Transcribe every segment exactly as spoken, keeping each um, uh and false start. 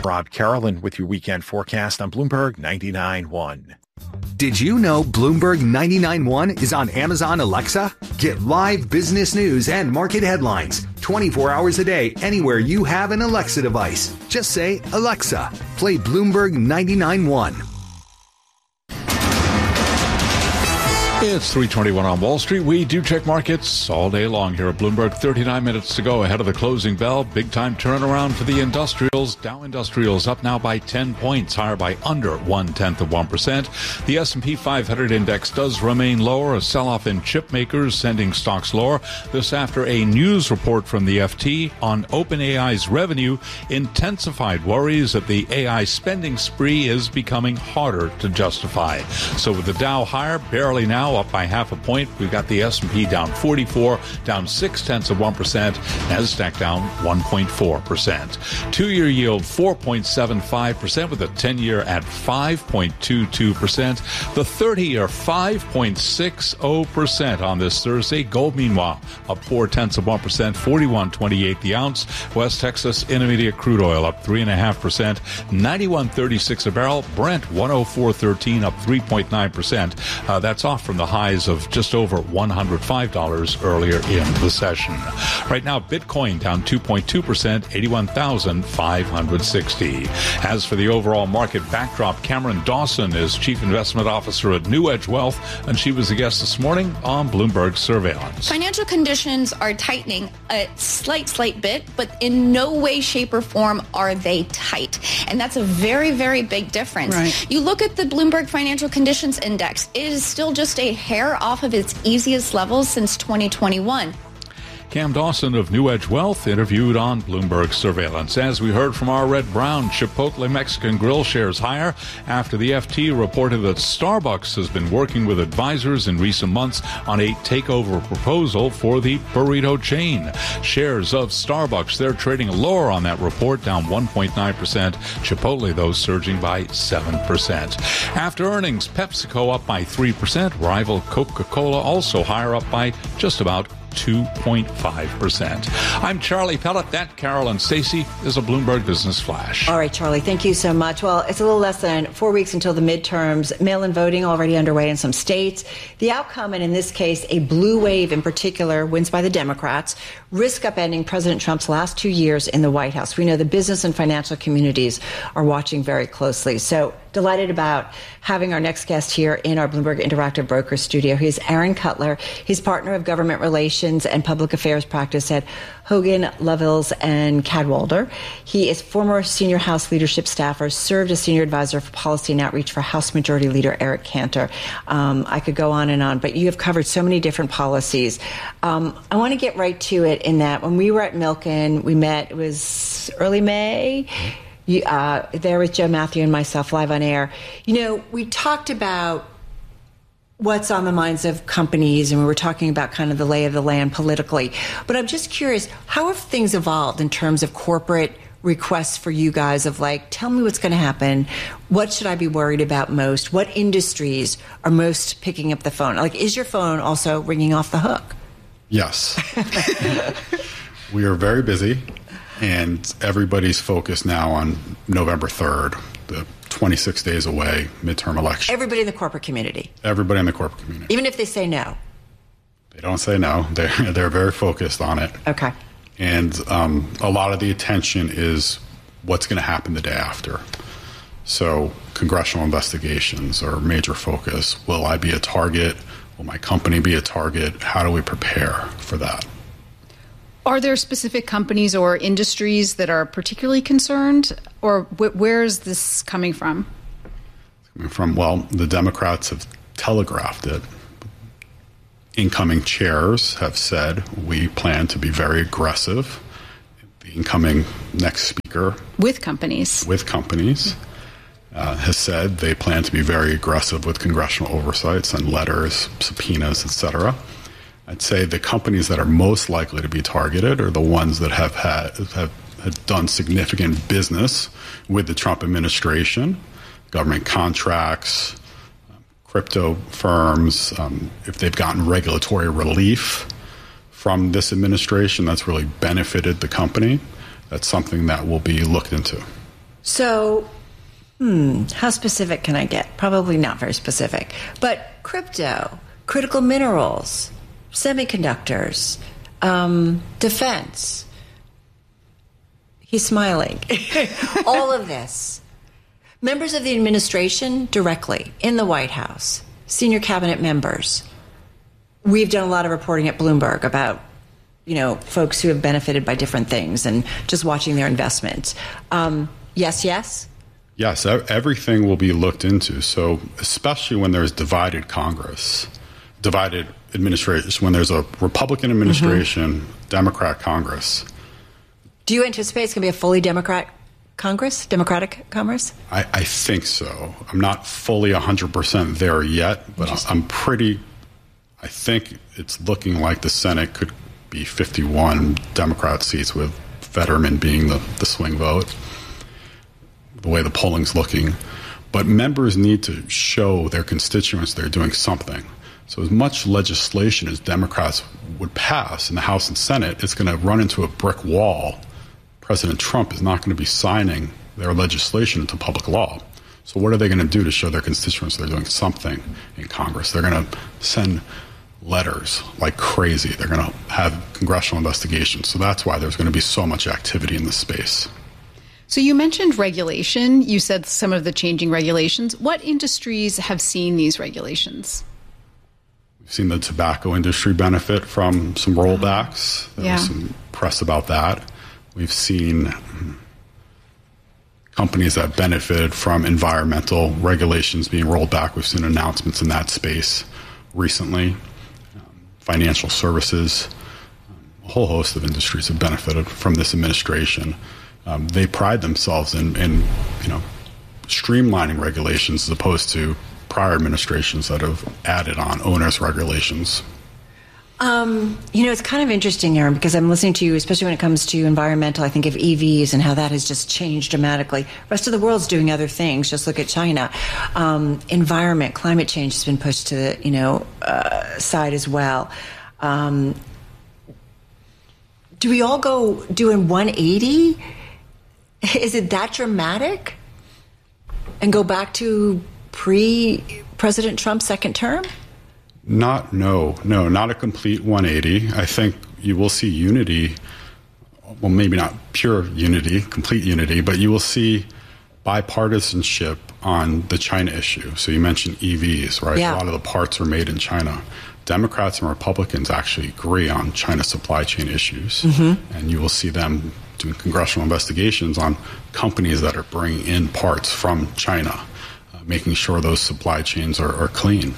Rob Carolyn with your weekend forecast on Bloomberg ninety-nine point one. Did you know Bloomberg ninety-nine point one is on Amazon Alexa? Get live business news and market headlines twenty-four hours a day anywhere you have an Alexa device. Just say, Alexa, play Bloomberg ninety-nine point one. It's three twenty-one on Wall Street. We do check markets all day long here at Bloomberg. thirty-nine minutes to go ahead of the closing bell. Big time turnaround for the industrials. Dow Industrials up now by ten points, higher by under one-tenth of one percent. The S and P five hundred index does remain lower. A sell-off in chip makers sending stocks lower. This after a news report from the F T on OpenAI's revenue intensified worries that the A I spending spree is becoming harder to justify. So with the Dow higher, barely now up by half a point. We've got the S and P down forty-four, down six tenths of one percent. NASDAQ down one point four percent. Two-year yield four point seven five percent with a ten-year at five point two two percent. The thirty-year five point six zero percent on this Thursday. Gold, meanwhile, up four tenths of one percent, forty-one twenty-eight the ounce. West Texas Intermediate crude oil up three point five percent, ninety-one thirty-six a barrel. Brent one oh four thirteen up three point nine percent. Uh, that's off from the highs of just over one hundred five dollars earlier in the session. Right now, Bitcoin down two point two percent, eighty-one thousand five hundred sixty. As for the overall market backdrop, Cameron Dawson is Chief Investment Officer at New Edge Wealth, and she was a guest this morning on Bloomberg Surveillance. Financial conditions are tightening a slight, slight bit, but in no way, shape, or form are they tight. And that's a very, very big difference. Right. You look at the Bloomberg Financial Conditions Index, it is still just a hair off of its easiest levels since twenty twenty-one. Cam Dawson of New Edge Wealth interviewed on Bloomberg Surveillance. As we heard from our Red Brown, Chipotle Mexican Grill shares higher after the F T reported that Starbucks has been working with advisors in recent months on a takeover proposal for the burrito chain. Shares of Starbucks, they're trading lower on that report, down one point nine percent. Chipotle, though, surging by seven percent. After earnings, PepsiCo up by three percent. Rival Coca-Cola also higher, up by just about two point five percent. I'm Charlie Pellet. That, Carol and Stacey, is a Bloomberg Business Flash. All right, Charlie, thank you so much. Well, it's a little less than four weeks until the midterms. Mail-in voting already underway in some states. The outcome, and in this case, a blue wave in particular, wins by the Democrats, risk upending President Trump's last two years in the White House. We know the business and financial communities are watching very closely. So delighted about having our next guest here in our Bloomberg Interactive Brokers studio. He's Aaron Cutler. He's partner of government relations and public affairs practice at Hogan, Lovells, and Cadwalder. He is former senior House leadership staffer, served as senior advisor for policy and outreach for House Majority Leader Eric Cantor. Um, I could go on and on, but you have covered so many different policies. Um, I want to get right to it in that when we were at Milken, we met, it was early May, you, uh, there with Joe Matthew and myself live on air. You know, we talked about what's on the minds of companies, and we were talking about kind of the lay of the land politically. But I'm just curious, how have things evolved in terms of corporate requests for you guys of like, tell me what's going to happen. What should I be worried about most? What industries are most picking up the phone? Like, is your phone also ringing off the hook? Yes. We are very busy, and everybody's focused now on November third, the twenty-six days away midterm election. Everybody in the corporate community. Everybody in the corporate community. Even if they say no. They don't say no. They're, they're very focused on it. Okay. And um, a lot of the attention is what's going to happen the day after. So congressional investigations are a major focus. Will I be a target? Will my company be a target? How do we prepare for that? Are there specific companies or industries that are particularly concerned, or wh- where is this coming from? Coming from, well, the Democrats have telegraphed it. Incoming chairs have said we plan to be very aggressive. The incoming next speaker with companies with companies uh, has said they plan to be very aggressive with congressional oversight, send letters, subpoenas, et cetera. I'd say the companies that are most likely to be targeted are the ones that have had have, have done significant business with the Trump administration, government contracts, um, crypto firms. Um, if they've gotten regulatory relief from this administration, that's really benefited the company. That's something that will be looked into. So, hmm, how specific can I get? Probably not very specific. But crypto, critical minerals, semiconductors, um, defense. He's smiling. All of this. Members of the administration directly in the White House, senior cabinet members. We've done a lot of reporting at Bloomberg about, you know, folks who have benefited by different things and just watching their investments. Um, yes, yes? Yes, everything will be looked into. So especially when there's divided Congress, divided administration, when there's a Republican administration, mm-hmm. Democrat Congress. Do you anticipate it's going to be a fully Democrat Congress, Democratic Congress? I, I think so. I'm not fully one hundred percent there yet, but I'm pretty, I think it's looking like the Senate could be fifty-one Democrat seats with Fetterman being the, the swing vote, the way the polling's looking. But members need to show their constituents they're doing something. So as much legislation as Democrats would pass in the House and Senate, it's going to run into a brick wall. President Trump is not going to be signing their legislation into public law. So what are they going to do to show their constituents they're doing something in Congress? They're going to send letters like crazy. They're going to have congressional investigations. So that's why there's going to be so much activity in this space. So you mentioned regulation. You said some of the changing regulations. What industries have seen these regulations? We've seen the tobacco industry benefit from some rollbacks. There yeah. was some press about that. We've seen companies that benefited from environmental regulations being rolled back. We've seen announcements in that space recently. Um, financial services, um, a whole host of industries have benefited from this administration. Um, they pride themselves in, in, you know, streamlining regulations as opposed to prior administrations that have added on onerous regulations. Um, you know, it's kind of interesting, Aaron, because I'm listening to you, especially when it comes to environmental. I think of E Vs and how that has just changed dramatically. The rest of the world's doing other things. Just look at China. Um, environment, climate change has been pushed to the, you know, uh, side as well. Um, do we all go doing one eighty? Is it that dramatic? And go back to pre-President Trump's second term? Not, no, no, not a complete one eighty. I think you will see unity, well, maybe not pure unity, complete unity, but you will see bipartisanship on the China issue. So you mentioned E Vs, right? Yeah. A lot of the parts are made in China. Democrats and Republicans actually agree on China supply chain issues. Mm-hmm. And you will see them doing congressional investigations on companies that are bringing in parts from China, uh, making sure those supply chains are, are clean.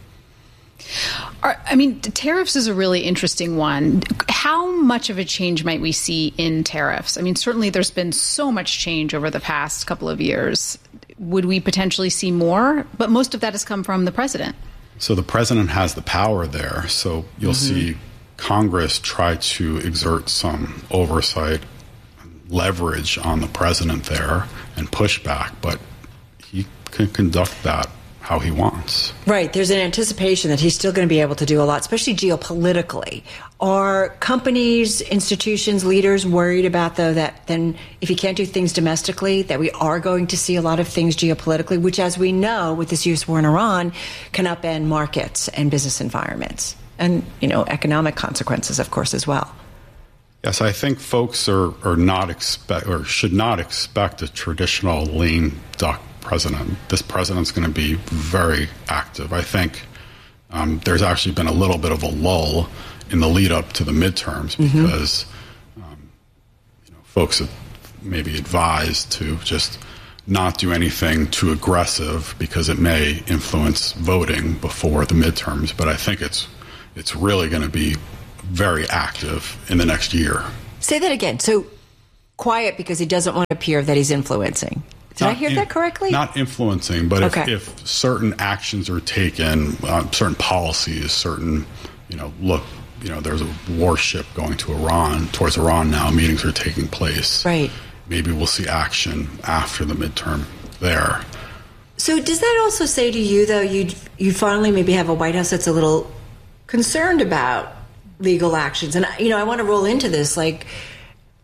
I mean, tariffs is a really interesting one. How much of a change might we see in tariffs? I mean, certainly there's been so much change over the past couple of years. Would we potentially see more? But most of that has come from the president. So the president has the power there. So you'll mm-hmm. see Congress try to exert some oversight, leverage on the president there and push back. But he can conduct that how he wants. Right. There's an anticipation that he's still going to be able to do a lot, especially geopolitically. Are companies, institutions, leaders worried about, though, that then if he can't do things domestically, that we are going to see a lot of things geopolitically, which, as we know, with this U S war in Iran, can upend markets and business environments and, you know, economic consequences, of course, as well? Yes, I think folks are, are not expect or should not expect a traditional lame duck president. This president's going to be very active. I think um, there's actually been a little bit of a lull in the lead up to the midterms because mm-hmm. um, you know, folks have maybe advised to just not do anything too aggressive because it may influence voting before the midterms. But I think it's it's really going to be very active in the next year. Say that again. So quiet because he doesn't want to appear that he's influencing. Did not I hear in, that correctly? Not influencing, but okay. if, if certain actions are taken, uh, certain policies, certain, you know, look, you know, there's a warship going to Iran, towards Iran now, meetings are taking place. Right. Maybe we'll see action after the midterm there. So does that also say to you, though, you you finally maybe have a White House that's a little concerned about legal actions? And, you know, I want to roll into this, like,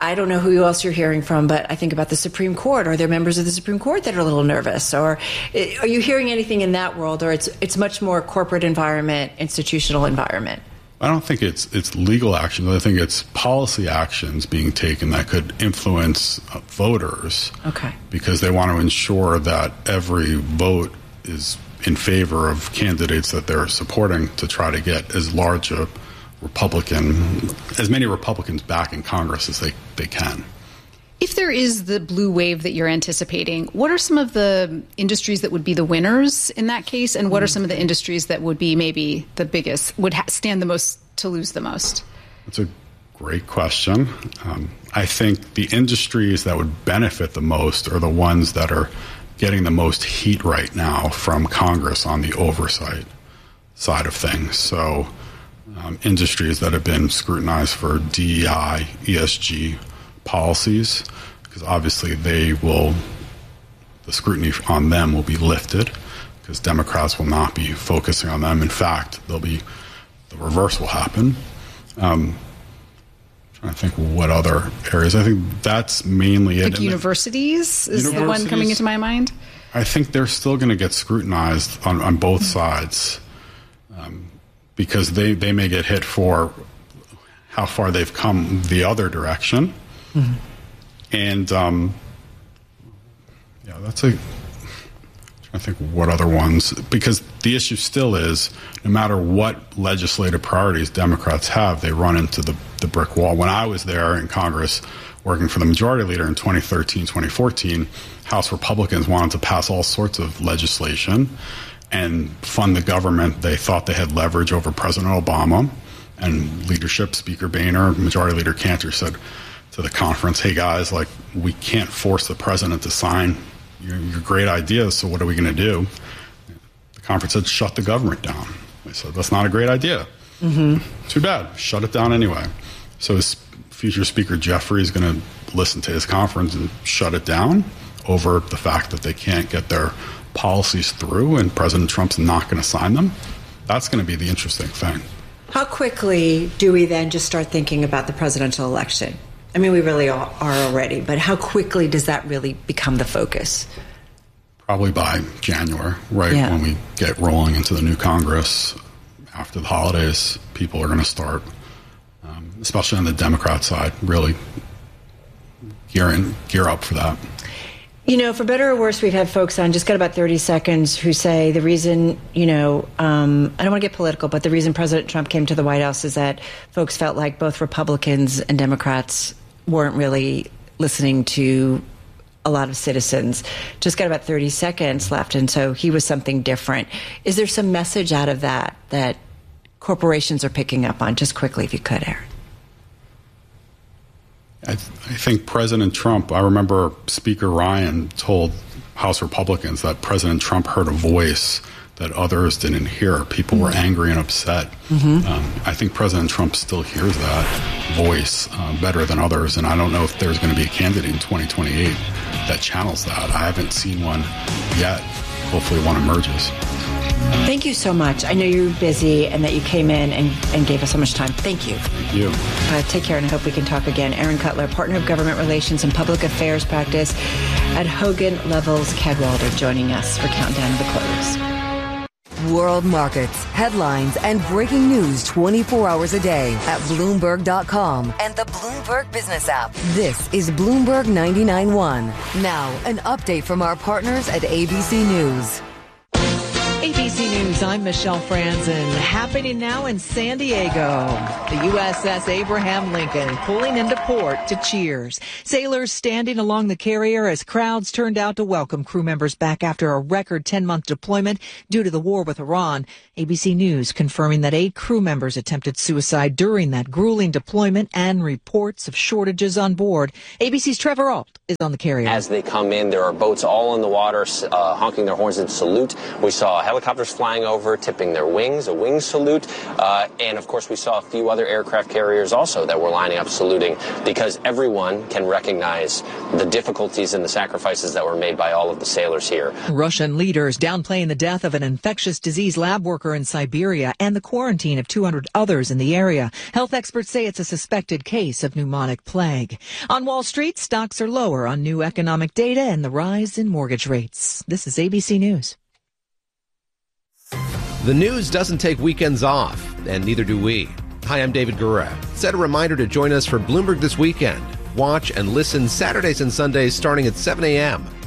I don't know who else you're hearing from, but I think about the Supreme Court. Are there members of the Supreme Court that are a little nervous? Or are you hearing anything in that world? Or it's it's much more corporate environment, institutional environment? I don't think it's it's legal actions. I think it's policy actions being taken that could influence uh, voters. Okay. Because they want to ensure that every vote is in favor of candidates that they're supporting to try to get as large a Republican, as many Republicans back in Congress as they, they can. If there is the blue wave that you're anticipating, what are some of the industries that would be the winners in that case? And what are some of the industries that would be maybe the biggest, would ha- stand the most to lose the most? That's a great question. Um, I think the industries that would benefit the most are the ones that are getting the most heat right now from Congress on the oversight side of things. So um, industries that have been scrutinized for D E I, E S G policies, because obviously they will, the scrutiny on them will be lifted because Democrats will not be focusing on them. In fact, they'll be, the reverse will happen. Um, I think what other areas. I think that's mainly it. Like universities is universities, the one coming into my mind. I think they're still going to get scrutinized on, on both sides um, because they, they may get hit for how far they've come the other direction. Mm-hmm. And um, yeah, that's a. I think what other ones, because the issue still is no matter what legislative priorities Democrats have, they run into the, the brick wall. When I was there in Congress working for the majority leader in twenty thirteen, twenty fourteen, House Republicans wanted to pass all sorts of legislation and fund the government. They thought they had leverage over President Obama, and leadership, Speaker Boehner, Majority Leader Cantor said to the conference, hey guys, like we can't force the president to sign Your, your great ideas, so what are we going to do? The conference said, shut the government down. They said, that's not a great idea. Mm-hmm. Too bad. Shut it down anyway. So his future Speaker Jeffrey is going to listen to his conference and shut it down over the fact that they can't get their policies through and President Trump's not going to sign them. That's going to be the interesting thing. How quickly do we then just start thinking about the presidential election? I mean, we really are already, but how quickly does that really become the focus? Probably by January, right? Yeah. When we get rolling into the new Congress after the holidays, people are going to start, um, especially on the Democrat side, really gearing, gear up for that. You know, for better or worse, we've had folks on, just got about thirty seconds, who say the reason, you know, um, I don't want to get political, but the reason President Trump came to the White House is that folks felt like both Republicans and Democrats weren't really listening to a lot of citizens. Just got about thirty seconds left, and so he was something different. Is there some message out of that that corporations are picking up on? Just quickly, if you could, Aaron. I, th- I think President Trump, I remember Speaker Ryan told House Republicans that President Trump heard a voice that others didn't hear. People mm-hmm. were angry and upset. Mm-hmm. Um, I think President Trump still hears that voice uh, better than others, and I don't know if there's going to be a candidate in twenty twenty-eight that channels that. I haven't seen one yet. Hopefully one emerges. Thank you so much. I know you're busy and that you came in and, and gave us so much time. Thank you. Thank you. Uh, take care, and I hope we can talk again. Aaron Cutler, Partner of Government Relations and Public Affairs Practice at Hogan Lovells Cadwalder, joining us for Countdown to the Close. World markets, headlines, and breaking news twenty-four hours a day at Bloomberg dot com and the Bloomberg Business app. This is Bloomberg ninety-nine point one. Now, an update from our partners at A B C News. A B C News, I'm Michelle Franzen. Happening now in San Diego. The U S S Abraham Lincoln pulling into port to cheers. Sailors standing along the carrier as crowds turned out to welcome crew members back after a record ten-month deployment due to the war with Iran. A B C News confirming that eight crew members attempted suicide during that grueling deployment and reports of shortages on board. A B C's Trevor Ault is on the carrier. As they come in, there are boats all in the water uh, honking their horns in salute. We saw a helicopter helicopters flying over, tipping their wings, a wing salute. Uh, and, of course, we saw a few other aircraft carriers also that were lining up saluting, because everyone can recognize the difficulties and the sacrifices that were made by all of the sailors here. Russian leaders downplaying the death of an infectious disease lab worker in Siberia and the quarantine of two hundred others in the area. Health experts say it's a suspected case of pneumonic plague. On Wall Street, stocks are lower on new economic data and the rise in mortgage rates. This is A B C News. The news doesn't take weekends off, and neither do we. Hi, I'm David Gura. Set a reminder to join us for Bloomberg This Weekend. Watch and listen Saturdays and Sundays starting at seven a.m.